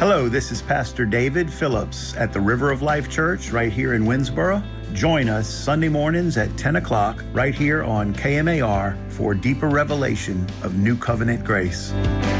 Hello, this is Pastor David Phillips at the River of Life Church right here in Winnsboro. Join us Sunday mornings at 10 o'clock right here on KMAR for deeper revelation of New Covenant grace.